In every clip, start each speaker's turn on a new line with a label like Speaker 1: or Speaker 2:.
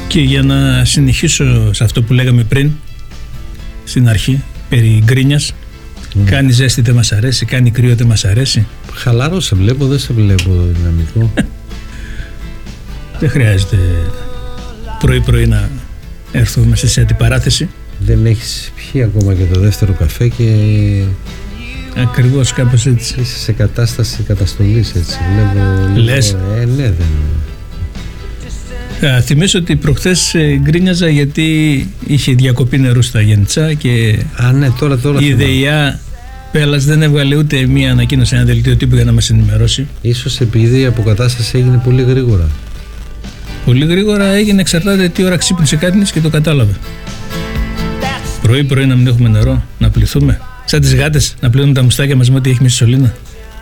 Speaker 1: Και για να συνεχίσω σε αυτό που λέγαμε πριν, στην αρχή, περί γκρίνιας, κάνει ζέστη δεν μας αρέσει, κάνει κρύο δεν μας αρέσει.
Speaker 2: Χαλαρό σε βλέπω, δεν σε βλέπω δυναμικό.
Speaker 1: Δεν χρειάζεται πρωί-πρωί να έρθουμε σε αντιπαράθεση.
Speaker 2: Δεν έχεις πιει ακόμα και το δεύτερο καφέ και...
Speaker 1: Ακριβώς, κάπως έτσι.
Speaker 2: Είσαι σε κατάσταση καταστολής, έτσι βλέπω.
Speaker 1: Λες?
Speaker 2: Ναι, δεν.
Speaker 1: Θυμίσω ότι προχθές γκρίνιαζα γιατί είχε διακοπή νερού στα Γεντσά και
Speaker 2: ναι, τώρα
Speaker 1: η ΔΕΙΑ Πέλας δεν έβγαλε ούτε μία ανακοίνωση, ένα δελτίο τύπου για να μας ενημερώσει.
Speaker 2: Ίσως επειδή η αποκατάσταση έγινε πολύ γρήγορα.
Speaker 1: Πολύ γρήγορα έγινε, εξαρτάται τι ώρα ξύπνησε κάτι και το κατάλαβε. Πρωί-πρωί να μην έχουμε νερό, να πληθούμε. Σαν τις γάτες, να πλύνουμε τα μουστάκια μας με ό,τι έχει μέσα σωλήνα.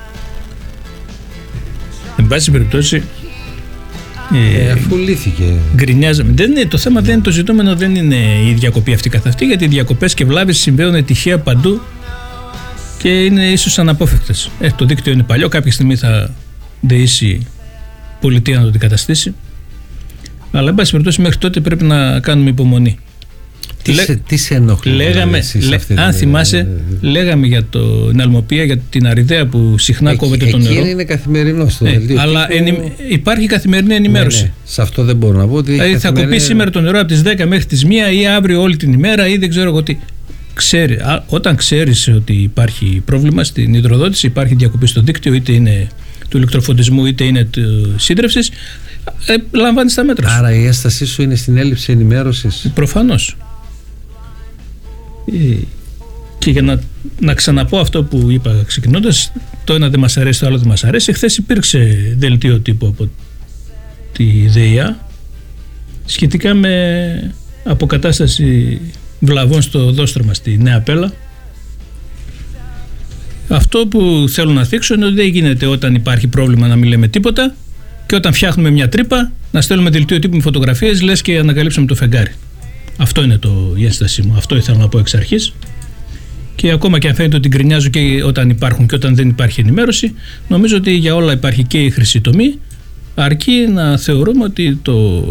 Speaker 1: Εν πάση περιπτώσει.
Speaker 2: Αφού λύθηκε.
Speaker 1: Γκρινιάζαμε. Το θέμα δεν είναι, το ζητούμενο δεν είναι η διακοπή αυτή καθ' αυτή, γιατί οι διακοπές και βλάβες συμβαίνουν τυχαία παντού και είναι ίσως αναπόφευκτες. Το δίκτυο είναι παλιό, κάποια στιγμή θα δεήσει η πολιτεία να το αντικαταστήσει. Αλλά εν πάση περιπτώσει μέχρι τότε πρέπει να κάνουμε υπομονή.
Speaker 2: Τι σε ενοχλεί?
Speaker 1: Αν θυμάσαι, λέγαμε για την αλμοπία, για την αριδέα που συχνά κόβεται το νερό.
Speaker 2: Εκεί είναι καθημερινό στο δελτίο.
Speaker 1: Αλλά υπάρχει καθημερινή ενημέρωση.
Speaker 2: Ναι. Σε αυτό δεν μπορώ να πω.
Speaker 1: Δηλαδή θα κοπεί σήμερα το νερό από τις 10 μέχρι τις 1 ή αύριο όλη την ημέρα ή δεν ξέρω εγώ τι. Όταν ξέρεις ότι υπάρχει πρόβλημα στην υδροδότηση, υπάρχει διακοπή στο δίκτυο, είτε είναι του ηλεκτροφωτισμού είτε είναι του σύντρευσης, λαμβάνεις τα μέτρα σου.
Speaker 2: Άρα η ένστασή σου είναι στην έλλειψη ενημέρωσης.
Speaker 1: Προφανώς. Και για να ξαναπώ αυτό που είπα ξεκινώντας, το ένα δεν μας αρέσει, το άλλο δεν μας αρέσει. Χθες υπήρξε δελτίο τύπου από τη ΔΕΙΑ σχετικά με αποκατάσταση βλαβών στο δόστρωμα στη Νέα Πέλα. Αυτό που θέλω να θίξω είναι ότι δεν γίνεται όταν υπάρχει πρόβλημα να μην λέμε τίποτα και όταν φτιάχνουμε μια τρύπα να στέλνουμε δελτίο τύπου με φωτογραφίες λες και ανακαλύψαμε το φεγγάρι. Αυτό είναι η ένστασή μου. Αυτό ήθελα να πω εξ αρχής. Και ακόμα και αν φαίνεται ότι γκρινιάζω και όταν υπάρχουν και όταν δεν υπάρχει ενημέρωση, νομίζω ότι για όλα υπάρχει και η χρυσή τομή, αρκεί να θεωρούμε ότι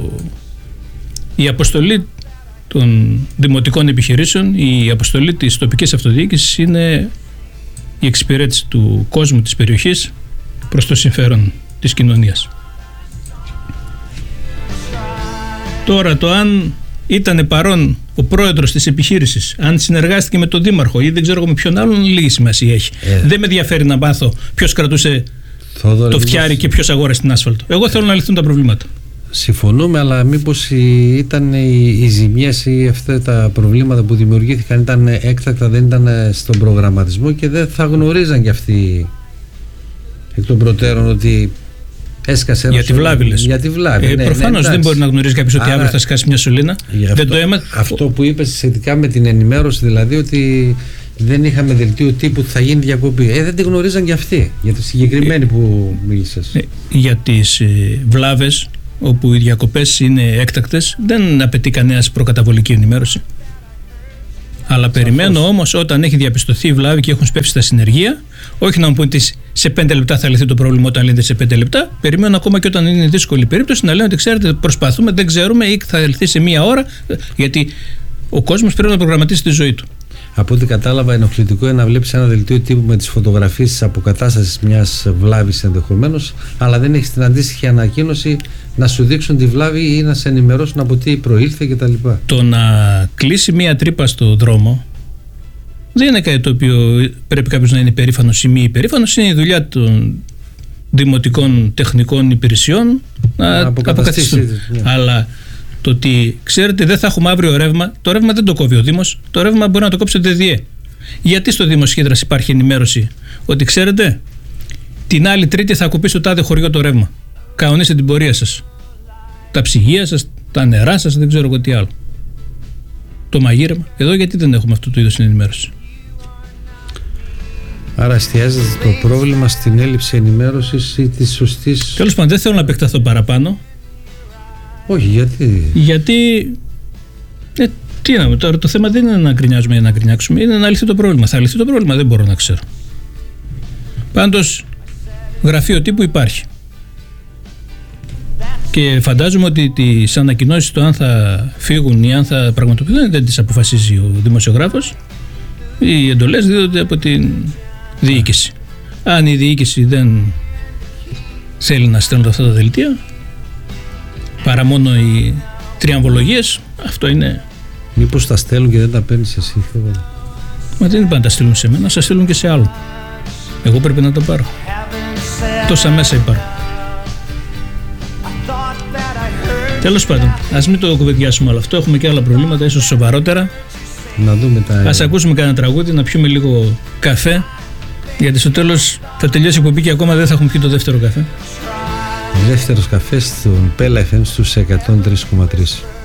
Speaker 1: η αποστολή των δημοτικών επιχειρήσεων, η αποστολή της τοπικής αυτοδιοίκησης είναι η εξυπηρέτηση του κόσμου της περιοχής προς το συμφέρον της κοινωνίας. Τώρα το αν ήταν παρόν ο πρόεδρος της επιχείρησης, αν συνεργάστηκε με τον δήμαρχο ή δεν ξέρω εγώ με ποιον άλλον, λίγη σημασία έχει. Δεν με ενδιαφέρει να μάθω ποιος κρατούσε το φτιάρι και ποιος αγόρασε την άσφαλτο. Εγώ θέλω να λυθούν τα προβλήματα.
Speaker 2: Συμφωνούμε, αλλά μήπως ήταν οι ζημιές ή αυτά τα προβλήματα που δημιουργήθηκαν ήταν έκτακτα, δεν ήταν στον προγραμματισμό και δεν θα γνωρίζαν κι αυτοί εκ των προτέρων ότι έσκασε ένα.
Speaker 1: Για τη βλάβη λες.
Speaker 2: Για τη βλάβη.
Speaker 1: Προφανώς δεν μπορεί να γνωρίζει κάποιος ότι αύριο θα σκάσει μια σωλήνα.
Speaker 2: Αυτό που είπες σχετικά με την ενημέρωση, δηλαδή ότι δεν είχαμε δελτίο τύπου ότι θα γίνει διακοπή. Δεν τη γνωρίζαν κι αυτοί. Για τη συγκεκριμένη που μίλησες.
Speaker 1: Για τις βλάβες, όπου οι διακοπές είναι έκτακτες, δεν απαιτεί κανένας προκαταβολική ενημέρωση. Αλλά περιμένω όμως όταν έχει διαπιστωθεί η βλάβη και έχουν σπεύσει τα συνεργεία, όχι να μου πούνε ότι σε 5 λεπτά θα λυθεί το πρόβλημα όταν λύνεται σε 5 λεπτά. Περιμένω ακόμα και όταν είναι δύσκολη περίπτωση να λένε ότι ξέρετε, προσπαθούμε, δεν ξέρουμε ή θα λυθεί σε 1 ώρα. Γιατί ο κόσμος πρέπει να προγραμματίσει τη ζωή του.
Speaker 2: Από ό,τι κατάλαβα, ενοχλητικό είναι να βλέπεις ένα δελτίο τύπου με τις φωτογραφίες της αποκατάστασης μιας βλάβης ενδεχομένως, αλλά δεν έχεις την αντίστοιχη ανακοίνωση να σου δείξουν τη βλάβη ή να σε ενημερώσουν από τι προήλθε κτλ.
Speaker 1: Το να κλείσει μια τρύπα στο δρόμο δεν είναι κάτι το οποίο πρέπει κάποιος να είναι υπερήφανος ή μη υπερήφανος. Είναι η δουλειά των δημοτικών τεχνικών υπηρεσιών να αποκαταστήσουν. Αλλά το ότι ξέρετε δεν θα έχουμε αύριο ρεύμα, το ρεύμα δεν το κόβει ο Δήμος, το ρεύμα μπορεί να το κόψει το ΔΔΕ. Γιατί στο Δήμο Σχέδρας υπάρχει ενημέρωση ότι ξέρετε την άλλη Τρίτη θα κοπεί στο τάδε χωριό το ρεύμα. Κανονίστε την πορεία σας. Τα ψυγεία σας, τα νερά σας, δεν ξέρω εγώ τι άλλο. Το μαγείρεμα. Εδώ γιατί δεν έχουμε αυτού του είδους ενημέρωση.
Speaker 2: Άρα εστιάζεται το πρόβλημα στην έλλειψη ενημέρωσης ή της σωστής.
Speaker 1: Τέλος πάντων, δεν θέλω να επεκταθώ παραπάνω.
Speaker 2: Όχι, γιατί.
Speaker 1: Γιατί. Τι να πούμε τώρα, το θέμα δεν είναι να γκρινιάζουμε ή να γκρινιάξουμε, είναι να λυθεί το πρόβλημα. Θα λυθεί το πρόβλημα, δεν μπορώ να ξέρω. Πάντως, γραφείο τύπου υπάρχει. Και φαντάζομαι ότι τις ανακοινώσεις το αν θα φύγουν ή αν θα πραγματοποιηθούν δεν τις αποφασίζει ο δημοσιογράφος. Οι εντολές δίδονται από την διοίκηση. Αν η διοίκηση δεν θέλει να στέλνουν αυτά τα δελτία, παρά μόνο οι τριαμβολογίες, αυτό είναι.
Speaker 2: Μήπως τα στέλνουν και δεν τα παίρνεις εσύ?
Speaker 1: Μα δεν είπα να τα στείλουν σε μένα, θα στείλουν και σε άλλον. Εγώ πρέπει να τα πάρω. Τόσα μέσα υπάρχουν. Τέλος πάντων, ας μην το κουβεντιάσουμε όλο αυτό. Έχουμε και άλλα προβλήματα, ίσως σοβαρότερα.
Speaker 2: Να δούμε τα...
Speaker 1: Ας ακούσουμε κανένα τραγούδι, να πιούμε λίγο καφέ. Γιατί στο τέλος θα τελειώσει η εκπομπή και ακόμα δεν θα έχουμε πιει το δεύτερο καφέ.
Speaker 2: Ο δεύτερος καφές στον Πέλα FM στους 103,3.